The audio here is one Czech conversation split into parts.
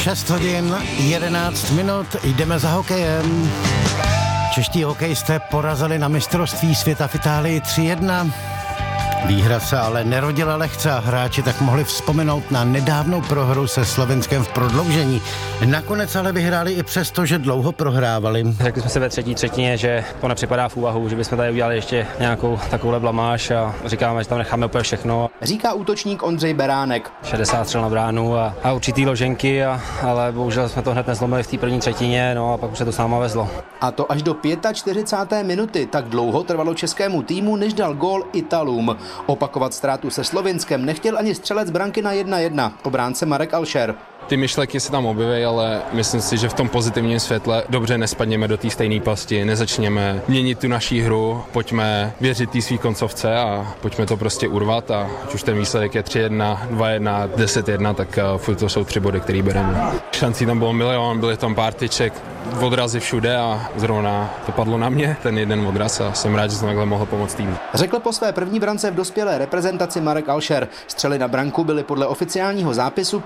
6 hodin 11 minut, jdeme za hokejem. Čeští hokejisté porazili na mistrovství světa v Itálii 3-1. Výhra se ale nerodila lehce a hráči tak mohli vzpomenout na nedávnou prohru se Slovenskem v prodloužení. Nakonec ale vyhráli i přesto, že dlouho prohrávali. Řekli jsme si ve třetí třetině, že to nepřipadá v úvahu, že bychom tady udělali ještě nějakou takovouhle blamáž a říkáme, že tam necháme úplně všechno. Říká útočník Ondřej Beránek. 60 střel na bránu a určitý loženky, ale bohužel jsme to hned nezlomili v té první třetině, no a pak už se to sama vezlo. A to až do 45. minuty, tak dlouho trvalo českému týmu, než dal gól Italům. Opakovat ztrátu se Slovinskem nechtěl ani střelec branky na 1-1, obránce Marek Alšer. Ty myšlenky se tam objeví, ale myslím si, že v tom pozitivním světle dobře nespadněme do té stejné pasti, nezačněme měnit tu naší hru, pojďme věřit té svý koncovce a pojďme to prostě urvat a ať už ten výsledek je 3-1, 2-1, 10-1, tak furt to jsou 3 body, které bereme. Šancí tam bylo milion, byly tam pár tyček, odrazy všude a zrovna to padlo na mě, ten jeden odraz a jsem rád, že jsem takhle mohl pomoct týmu. Řekl po své první brance v dospělé reprezentaci Marek Alšer. Střely na branku byly podle oficiálního zápisu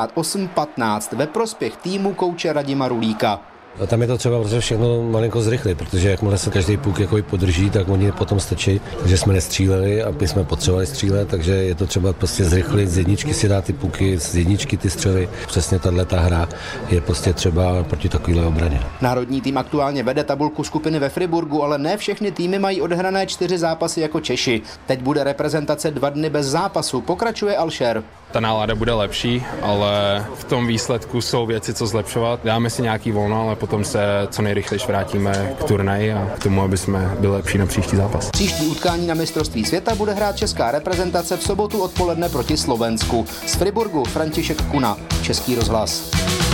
58-15 ve prospěch týmu kouče Radima Rulíka. A tam je to třeba prostě všechno malinko zrychlit, protože jakmile se každý puk jako podrží, tak oni potom stačí, takže jsme nestříleli a my jsme potřebovali střílet, takže je to třeba prostě zrychlit, z jedničky si dát ty puky, z jedničky ty střely. Přesně tato hra je prostě třeba proti takovéhle obraně. Národní tým aktuálně vede tabulku skupiny ve Friburgu, ale ne všechny týmy mají odehrané 4 zápasy jako Češi. Teď bude reprezentace 2 dny bez zápasu, pokračuje Alšer. Ta nálada bude lepší, ale v tom výsledku jsou věci, co zlepšovat. Dáme si nějaký volno, ale potom se co nejrychleji vrátíme k turnaji a k tomu, aby jsme byli lepší na příští zápas. Příští utkání na mistrovství světa bude hrát česká reprezentace v sobotu odpoledne proti Slovensku. Z Friburgu František Kuna, Český rozhlas.